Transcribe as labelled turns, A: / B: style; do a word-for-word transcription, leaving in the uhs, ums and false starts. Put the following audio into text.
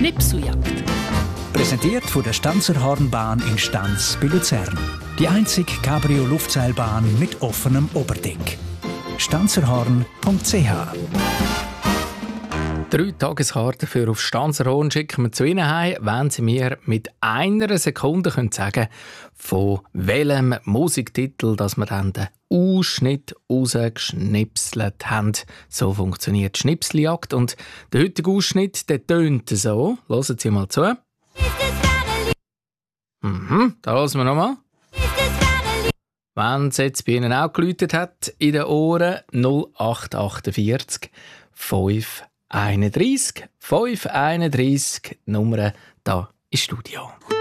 A: Schnipseljagd.
B: Präsentiert von der Stanzerhornbahn in Stanz bei Luzern. Die einzige Cabrio-Luftseilbahn mit offenem Oberdeck. stanzerhorn punkt c h.
C: Drei Tageskarten für auf Stanzerhorn schicken wir zu Ihnen heim, wenn Sie mir mit einer Sekunde können sagen von welchem Musiktitel dass wir dann den Ausschnitt rausgeschnipselt haben. So funktioniert die Schnipseljagd. Und der heutige Ausschnitt der tönt so. Hören Sie mal zu. Mhm, da hören wir nochmal. Wenn es jetzt bei Ihnen auch geläutet hat, in den Ohren null acht achtundvierzig fünf einunddreißig fünf einunddreißig Nummer da im Studio.